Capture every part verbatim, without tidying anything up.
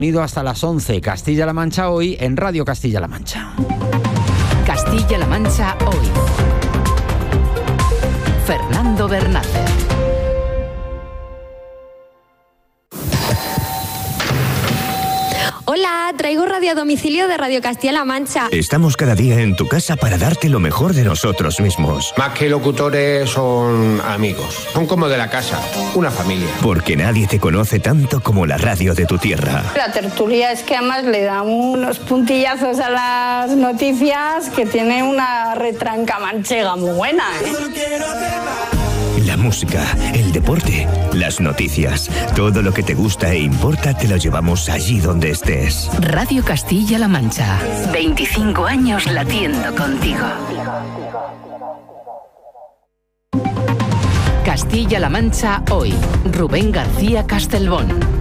Unido hasta las once, Castilla-La Mancha hoy en Radio Castilla-La Mancha. Castilla-La Mancha hoy. Fernando Bernaldez. Hola, traigo radio a domicilio de Radio Castilla-La Mancha. Estamos cada día en tu casa para darte lo mejor de nosotros mismos. Más que locutores, son amigos. Son como de la casa, una familia. Porque nadie te conoce tanto como la radio de tu tierra. La tertulia es que además le da unos puntillazos a las noticias que tiene una retranca manchega muy buena, ¿eh? La música, el deporte, las noticias, todo lo que te gusta e importa te lo llevamos allí donde estés. Radio Castilla-La Mancha, veinticinco años latiendo contigo. Castilla-La Mancha hoy, Rubén García Castelbón.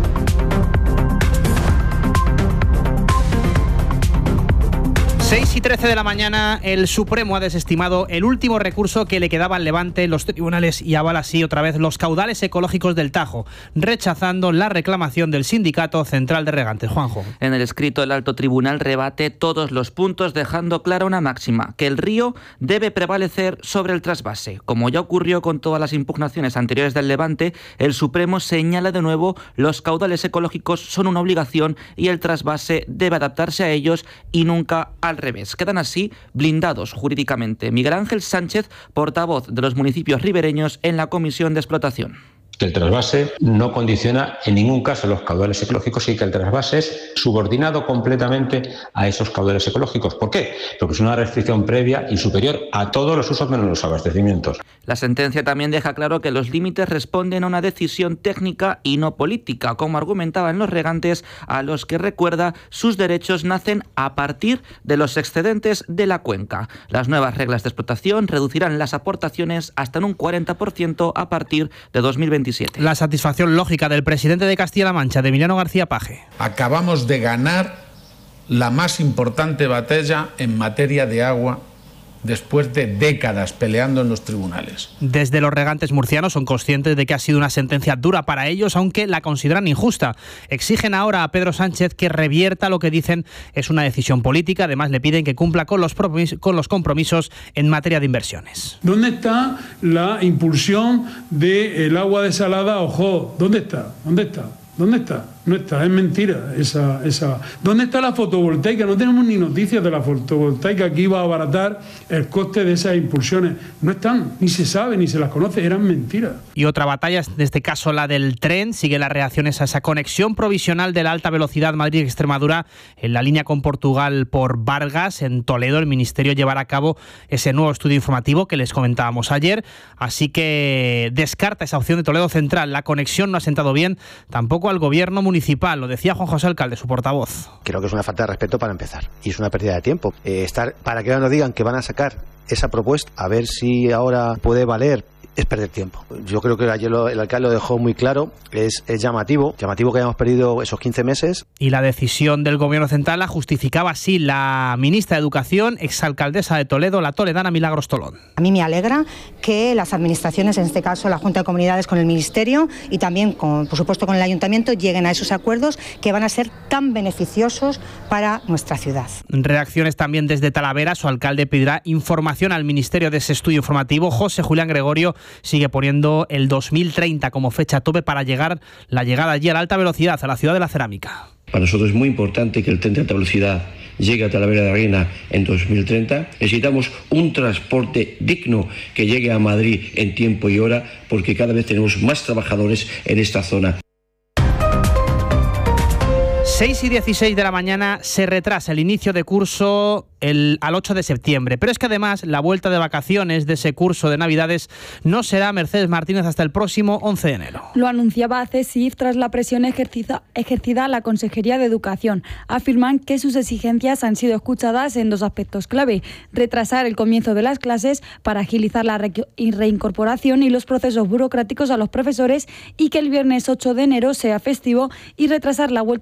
seis y trece de la mañana, el Supremo ha desestimado el último recurso que le quedaba al Levante en los tribunales y avala así otra vez los caudales ecológicos del Tajo, rechazando la reclamación del Sindicato Central de Regantes. Juanjo. En el escrito, el alto tribunal rebate todos los puntos, dejando clara una máxima, que el río debe prevalecer sobre el trasvase. Como ya ocurrió con todas las impugnaciones anteriores del Levante, el Supremo señala de nuevo los caudales ecológicos son una obligación y el trasvase debe adaptarse a ellos y nunca al revés. Quedan así blindados jurídicamente. Miguel Ángel Sánchez, portavoz de los municipios ribereños en la Comisión de Explotación. Que el trasvase no condiciona en ningún caso los caudales ecológicos y que el trasvase es subordinado completamente a esos caudales ecológicos. ¿Por qué? Porque es una restricción previa y superior a todos los usos menos los abastecimientos. La sentencia también deja claro que los límites responden a una decisión técnica y no política, como argumentaban los regantes, a los que, recuerda, sus derechos nacen a partir de los excedentes de la cuenca. Las nuevas reglas de explotación reducirán las aportaciones hasta en un cuarenta por ciento a partir de dos mil veintisiete. La satisfacción lógica del presidente de Castilla-La Mancha, de Emiliano García Paje. Acabamos de ganar la más importante batalla en materia de agua después de décadas peleando en los tribunales. Desde los regantes murcianos son conscientes de que ha sido una sentencia dura para ellos, aunque la consideran injusta. Exigen ahora a Pedro Sánchez que revierta lo que dicen es una decisión política. Además, le piden que cumpla con los, con los compromisos en materia de inversiones. ¿Dónde está la impulsión del agua desalada Ojo? ¿Dónde está? ¿Dónde está? ¿Dónde está? No está, es mentira esa, esa. ¿Dónde está la fotovoltaica? No tenemos ni noticias de la fotovoltaica que iba a abaratar el coste de esas impulsiones. No están, ni se sabe, ni se las conoce, eran mentiras. Y otra batalla, en este caso la del tren, sigue las reacciones a esa conexión provisional de la alta velocidad Madrid-Extremadura en la línea con Portugal por Vargas. En Toledo el Ministerio llevará a cabo ese nuevo estudio informativo que les comentábamos ayer, así que descarta esa opción de Toledo Central. La conexión no ha sentado bien tampoco al gobierno municipal, lo decía Juan José Alcalde, su portavoz. Creo que es una falta de respeto para empezar y es una pérdida de tiempo. Eh, estar para que ahora nos digan que van a sacar esa propuesta, a ver si ahora puede valer, es perder tiempo. Yo creo que ayer lo, el alcalde lo dejó muy claro, es, es llamativo, llamativo que hayamos perdido esos quince meses. Y la decisión del gobierno central la justificaba así la ministra de Educación, exalcaldesa de Toledo, la toledana Milagros Tolón. A mí me alegra que las administraciones, en este caso la Junta de Comunidades con el Ministerio y también, con, por supuesto, con el Ayuntamiento, lleguen a esos acuerdos que van a ser tan beneficiosos para nuestra ciudad. Reacciones también desde Talavera. Su alcalde pedirá información al Ministerio de ese estudio informativo. José Julián Gregorio sigue poniendo el dos mil treinta como fecha tope para llegar la llegada allí a la alta velocidad, a la ciudad de la cerámica. Para nosotros es muy importante que el tren de alta velocidad llegue a Talavera de la Reina en dos mil treinta. Necesitamos un transporte digno que llegue a Madrid en tiempo y hora, porque cada vez tenemos más trabajadores en esta zona. seis y dieciséis de la mañana se retrasa el inicio de curso el, al ocho de septiembre. Pero es que además la vuelta de vacaciones de ese curso de Navidades no será Mercedes Martínez hasta el próximo once de enero. Lo anunciaba CESIF tras la presión ejercida, ejercida a la Consejería de Educación. Afirman que sus exigencias han sido escuchadas en dos aspectos clave: retrasar el comienzo de las clases para agilizar la re- reincorporación y los procesos burocráticos a los profesores, y que el viernes ocho de enero sea festivo, y retrasar la vuelta de vacaciones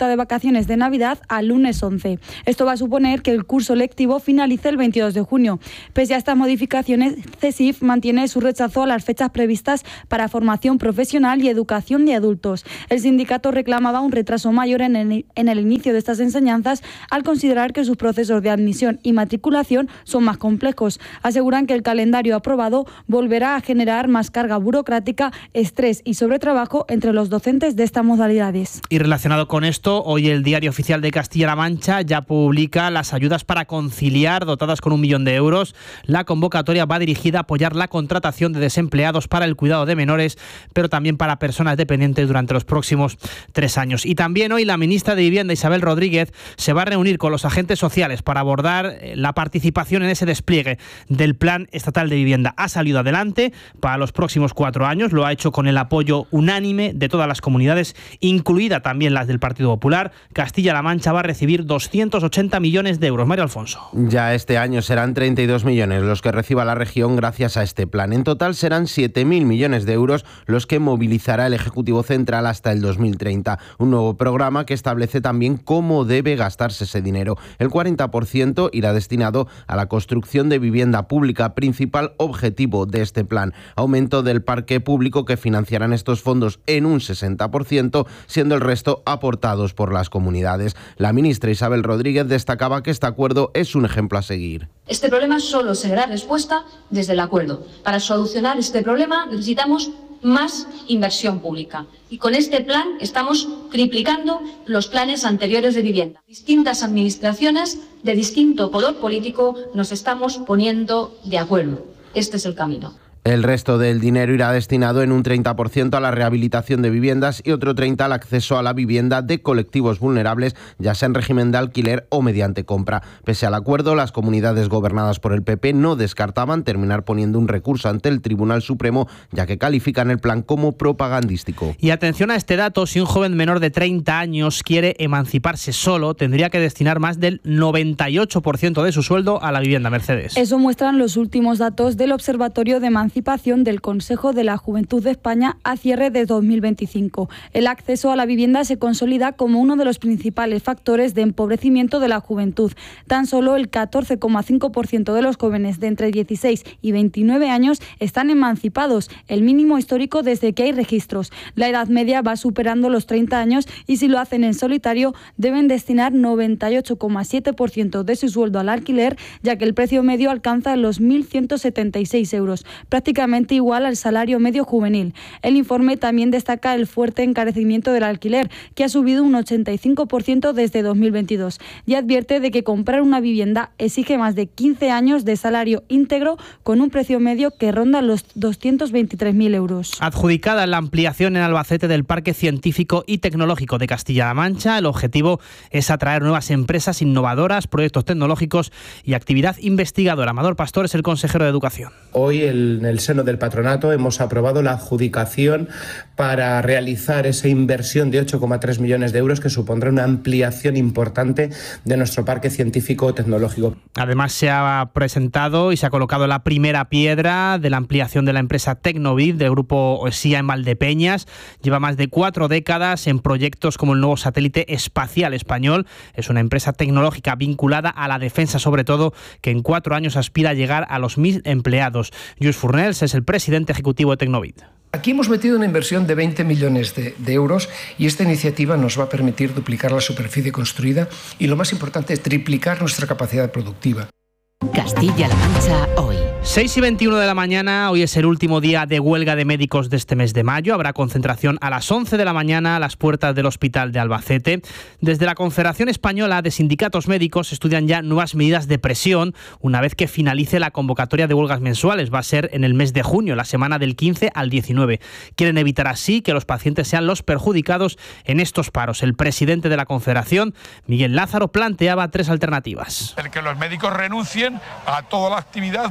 vacaciones de Navidad al lunes once. Esto va a suponer que el curso lectivo finalice el veintidós de junio. Pese a estas modificaciones, CESIF mantiene su rechazo a las fechas previstas para formación profesional y educación de adultos. El sindicato reclamaba un retraso mayor en el, en el inicio de estas enseñanzas al considerar que sus procesos de admisión y matriculación son más complejos. Aseguran que el calendario aprobado volverá a generar más carga burocrática, estrés y sobretrabajo entre los docentes de estas modalidades. Y relacionado con esto, hoy el Diario Oficial de Castilla-La Mancha ya publica las ayudas para conciliar dotadas con un millón de euros. La convocatoria va dirigida a apoyar la contratación de desempleados para el cuidado de menores, pero también para personas dependientes durante los próximos tres años. Y también hoy la ministra de Vivienda, Isabel Rodríguez, se va a reunir con los agentes sociales para abordar la participación en ese despliegue del Plan Estatal de Vivienda. Ha salido adelante para los próximos cuatro años, lo ha hecho con el apoyo unánime de todas las comunidades, incluida también las del Partido Popular. Castilla-La Mancha va a recibir doscientos ochenta millones de euros. Mario Alfonso. Ya este año serán treinta y dos millones los que reciba la región gracias a este plan. En total serán siete mil millones de euros los que movilizará el Ejecutivo Central hasta el dos mil treinta. Un nuevo programa que establece también cómo debe gastarse ese dinero. El cuarenta por ciento irá destinado a la construcción de vivienda pública, principal objetivo de este plan. Aumento del parque público que financiarán estos fondos en un sesenta por ciento, siendo el resto aportados por las comunidades. La ministra Isabel Rodríguez destacaba que este acuerdo es un ejemplo a seguir. Este problema solo se dará respuesta desde el acuerdo. Para solucionar este problema necesitamos más inversión pública. Y con este plan estamos triplicando los planes anteriores de vivienda. Distintas administraciones de distinto color político nos estamos poniendo de acuerdo. Este es el camino. El resto del dinero irá destinado en un treinta por ciento a la rehabilitación de viviendas y otro treinta por ciento al acceso a la vivienda de colectivos vulnerables, ya sea en régimen de alquiler o mediante compra. Pese al acuerdo, las comunidades gobernadas por el P P no descartaban terminar poniendo un recurso ante el Tribunal Supremo, ya que califican el plan como propagandístico. Y atención a este dato, si un joven menor de treinta años quiere emanciparse solo, tendría que destinar más del noventa y ocho por ciento de su sueldo a la vivienda. Mercedes. Eso muestran los últimos datos del Observatorio de Emancipación del Consejo de la Juventud de España a cierre de dos mil veinticinco. El acceso a la vivienda se consolida como uno de los principales factores de empobrecimiento de la juventud. Tan solo el catorce coma cinco por ciento de los jóvenes de entre dieciséis y veintinueve años están emancipados, el mínimo histórico desde que hay registros. La edad media va superando los treinta años y si lo hacen en solitario deben destinar noventa y ocho coma siete por ciento de su sueldo al alquiler, ya que el precio medio alcanza los mil ciento setenta y seis euros, prácticamente igual al salario medio juvenil. El informe también destaca el fuerte encarecimiento del alquiler, que ha subido un ochenta y cinco por ciento desde dos mil veintidós, y advierte de que comprar una vivienda exige más de quince años de salario íntegro con un precio medio que ronda los doscientos veintitrés mil euros. Adjudicada la ampliación en Albacete del Parque Científico y Tecnológico de Castilla-La Mancha, el objetivo es atraer nuevas empresas innovadoras, proyectos tecnológicos y actividad investigadora. Amador Pastor es el consejero de Educación. Hoy el, en el seno del patronato hemos aprobado la adjudicación para realizar esa inversión de ocho coma tres millones de euros que supondrá una ampliación importante de nuestro parque científico tecnológico. Además se ha presentado y se ha colocado la primera piedra de la ampliación de la empresa Tecnovid del grupo SIA en Valdepeñas. Lleva más de cuatro décadas en proyectos como el nuevo satélite espacial español. Es una empresa tecnológica vinculada a la defensa, sobre todo, que en cuatro años aspira a llegar a los mil empleados. Lluís Fornels es el presidente ejecutivo de Tecnovid. Aquí hemos metido una inversión de veinte millones de, de euros y esta iniciativa nos va a permitir duplicar la superficie construida y, lo más importante, es triplicar nuestra capacidad productiva. Castilla-La Mancha hoy. seis y veintiuno de la mañana, hoy es el último día de huelga de médicos de este mes de mayo. Habrá concentración a las once de la mañana a las puertas del Hospital de Albacete. Desde la Confederación Española de Sindicatos Médicos estudian ya nuevas medidas de presión una vez que finalice la convocatoria de huelgas mensuales. Va a ser en el mes de junio, la semana del quince al diecinueve. Quieren evitar así que los pacientes sean los perjudicados en estos paros. El presidente de la Confederación, Miguel Lázaro, planteaba tres alternativas. El que los médicos renuncien a toda la actividad voluntaria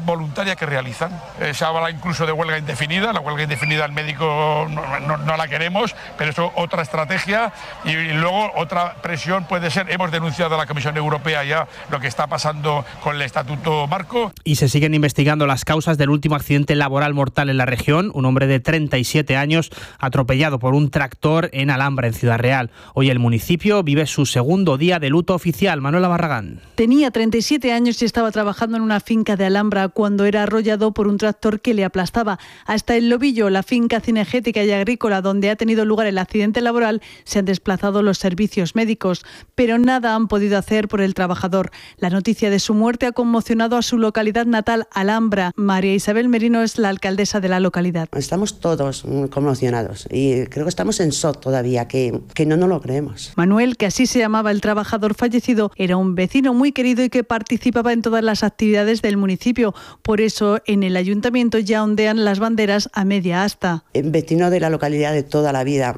extraordinaria que realizan. Eh, se habla incluso de huelga indefinida. La huelga indefinida al médico no, no, no la queremos, pero eso otra estrategia. Y, y luego otra presión puede ser, hemos denunciado a la Comisión Europea ya lo que está pasando con el Estatuto Marco. Y se siguen investigando las causas del último accidente laboral mortal en la región. Un hombre de treinta y siete años atropellado por un tractor en Alhambra, en Ciudad Real. Hoy el municipio vive su segundo día de luto oficial. Manuela Barragán. Tenía treinta y siete años y estaba trabajando en una finca de Alhambra cuando era arrollado por un tractor que le aplastaba. Hasta el Lobillo, la finca cinegética y agrícola donde ha tenido lugar el accidente laboral, se han desplazado los servicios médicos, pero nada han podido hacer por el trabajador. La noticia de su muerte ha conmocionado a su localidad natal, Alhambra. María Isabel Merino es la alcaldesa de la localidad. Estamos todos conmocionados y creo que estamos en shock todavía, que, que no nos lo creemos. Manuel, que así se llamaba el trabajador fallecido, era un vecino muy querido y que participaba en todas las actividades del municipio. Por eso en el ayuntamiento ya ondean las banderas a media asta. Vecino de la localidad de toda la vida,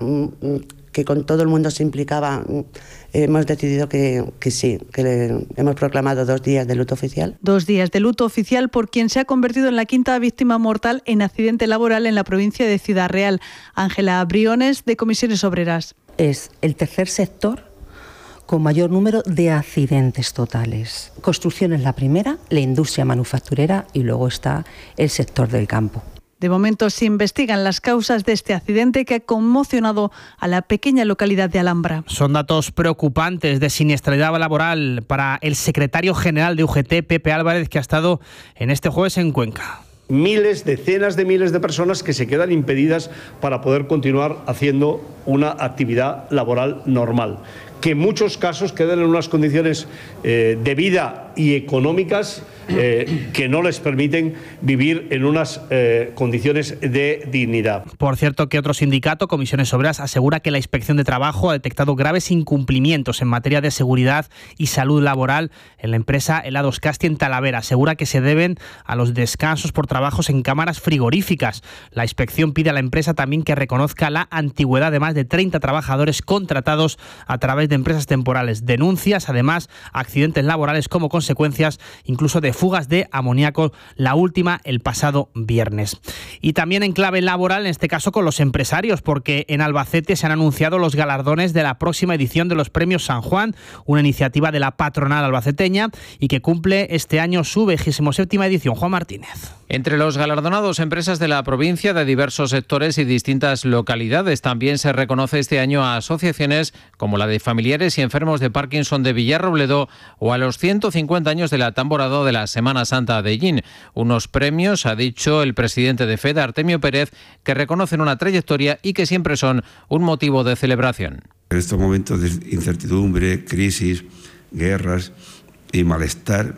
que con todo el mundo se implicaba. Hemos decidido que, que sí, que le, hemos proclamado dos días de luto oficial. Dos días de luto oficial por quien se ha convertido en la quinta víctima mortal en accidente laboral en la provincia de Ciudad Real. Ángela Briones, de Comisiones Obreras. Es el tercer sector con mayor número de accidentes totales. Construcción es la primera, la industria manufacturera y luego está el sector del campo. De momento se investigan las causas de este accidente que ha conmocionado a la pequeña localidad de Alhambra. Son datos preocupantes de siniestralidad laboral para el secretario general de U G T, Pepe Álvarez, que ha estado en este jueves en Cuenca. Miles, decenas de miles de personas que se quedan impedidas para poder continuar haciendo una actividad laboral normal, que en muchos casos quedan en unas condiciones eh, de vida y económicas eh, que no les permiten vivir en unas eh, condiciones de dignidad. Por cierto, que otro sindicato, Comisiones Obreras, asegura que la Inspección de Trabajo ha detectado graves incumplimientos en materia de seguridad y salud laboral en la empresa Helados Casti en Talavera. Asegura que se deben a los descansos por trabajos en cámaras frigoríficas. La inspección pide a la empresa también que reconozca la antigüedad de más de treinta trabajadores contratados a través de empresas temporales. Denuncias, además, accidentes laborales como consecuencias incluso de fugas de amoníaco, la última el pasado viernes. Y también en clave laboral, en este caso con los empresarios, porque en Albacete se han anunciado los galardones de la próxima edición de los Premios San Juan, una iniciativa de la patronal albaceteña y que cumple este año su vigésimo séptima edición. Juan Martínez. Entre los galardonados, empresas de la provincia de diversos sectores y distintas localidades. También se reconoce este año a asociaciones como la de familiares y enfermos de Parkinson de Villarrobledo o a los ciento cincuenta años del atamborado de la Semana Santa de Ellín. Unos premios, ha dicho el presidente de FED, Artemio Pérez, que reconocen una trayectoria y que siempre son un motivo de celebración. En estos momentos de incertidumbre, crisis, guerras y malestar,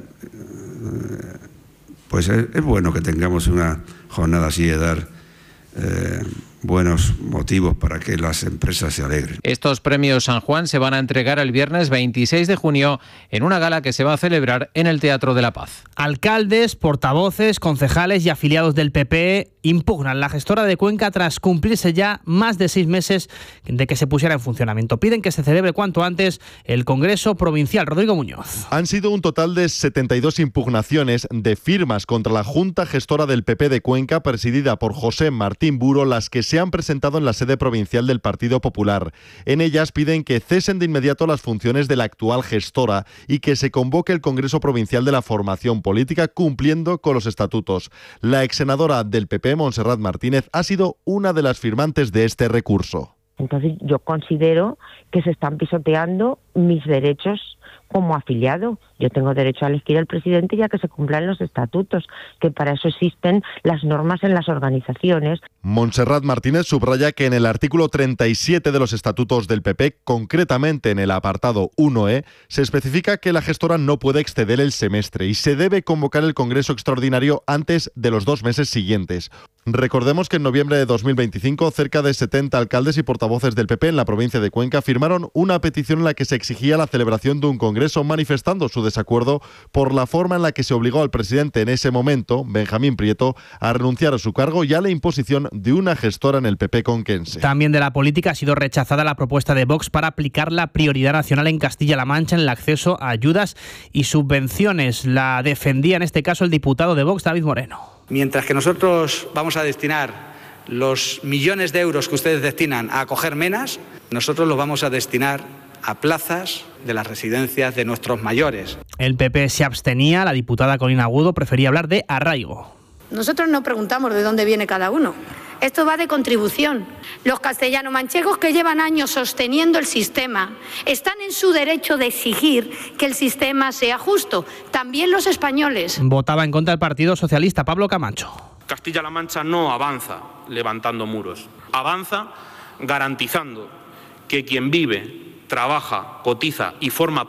pues es, es bueno que tengamos una jornada así de dar eh, buenos motivos para que las empresas se alegren. Estos premios San Juan se van a entregar el viernes veintiséis de junio en una gala que se va a celebrar en el Teatro de la Paz. Alcaldes, portavoces, concejales y afiliados del P P impugnan la gestora de Cuenca tras cumplirse ya más de seis meses de que se pusiera en funcionamiento. Piden que se celebre cuanto antes el Congreso Provincial. Rodrigo Muñoz. Han sido un total de setenta y dos impugnaciones de firmas contra la Junta Gestora del P P de Cuenca, presidida por José Martín Buro, las que se han presentado en la sede provincial del Partido Popular. En ellas piden que cesen de inmediato las funciones de la actual gestora y que se convoque el Congreso Provincial de la Formación Política cumpliendo con los estatutos. La exsenadora del P P, Montserrat Martínez, ha sido una de las firmantes de este recurso. Entonces yo considero que se están pisoteando mis derechos como afiliado. Yo tengo derecho a elegir al presidente y a que se cumplan los estatutos, que para eso existen las normas en las organizaciones. Montserrat Martínez subraya que en el artículo treinta y siete de los estatutos del P P, concretamente en el apartado uno e, se especifica que la gestora no puede exceder el semestre y se debe convocar el Congreso Extraordinario antes de los dos meses siguientes. Recordemos que en noviembre de dos mil veinticinco, cerca de setenta alcaldes y portavoces del P P en la provincia de Cuenca firmaron una petición en la que se exigía la celebración de un congreso manifestando su desacuerdo por la forma en la que se obligó al presidente en ese momento, Benjamín Prieto, a renunciar a su cargo y a la imposición de una gestora en el P P conquense. También de la política ha sido rechazada la propuesta de Vox para aplicar la prioridad nacional en Castilla-La Mancha en el acceso a ayudas y subvenciones. La defendía en este caso el diputado de Vox, David Moreno. Mientras que nosotros vamos a destinar los millones de euros que ustedes destinan a acoger menas, nosotros los vamos a destinar a plazas de las residencias de nuestros mayores. El P P se abstenía, la diputada Colina Agudo prefería hablar de arraigo. Nosotros no preguntamos de dónde viene cada uno. Esto va de contribución. Los castellano-manchegos que llevan años sosteniendo el sistema están en su derecho de exigir que el sistema sea justo. También los españoles. Votaba en contra el Partido Socialista, Pablo Camacho. Castilla-La Mancha no avanza levantando muros. Avanza garantizando que quien vive, trabaja, cotiza y forma